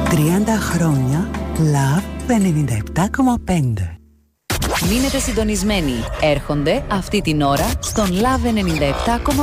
30 χρόνια Love 97,5. Μείνετε συντονισμένοι. Έρχονται αυτή την ώρα στον Love 97,5.